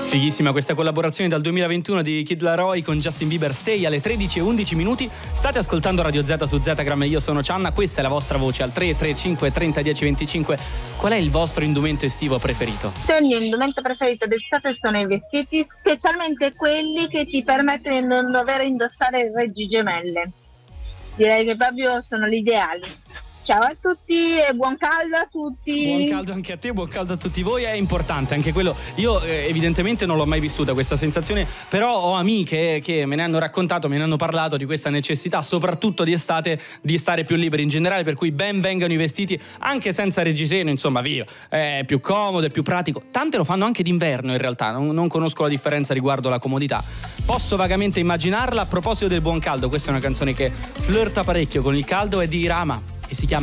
Fighissima questa collaborazione dal 2021 di Kid Laroi con Justin Bieber. Stay alle 13:11 minuti. State ascoltando Radio Z su Zetagram e io sono Cianna. Questa è la vostra voce al 335 30 10 25. Qual è il vostro indumento estivo preferito? Il mio indumento preferito d'estate sono i vestiti, specialmente quelli che ti permettono di non dover indossare le reggi gemelle. Direi che proprio sono l'ideale. Ciao a tutti e buon caldo a tutti. Buon caldo anche a te, buon caldo a tutti voi. È importante anche quello. Io evidentemente non l'ho mai vissuta questa sensazione, però ho amiche che me ne hanno raccontato, me ne hanno parlato di questa necessità, soprattutto di estate, di stare più liberi in generale, per cui ben vengano i vestiti anche senza reggiseno, insomma via, è più comodo, è più pratico. Tante lo fanno anche d'inverno in realtà, non conosco la differenza riguardo la comodità. Posso vagamente immaginarla. A proposito del buon caldo, questa è una canzone che flirta parecchio con il caldo, è di Rama e si chiama